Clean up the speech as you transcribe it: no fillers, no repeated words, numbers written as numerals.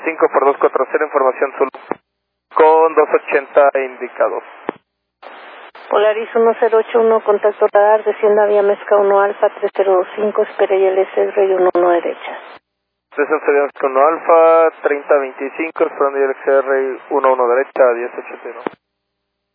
5 por 240, información Zulu con 280 indicados. Polaris 1081, contacto radar, descienda vía Mezca 1 Alfa 3025, espere ILS Rey 11 derecha. Descenso vía Mezca 1 Alfa 3025, esperando ILS Rey 11 derecha, 1081.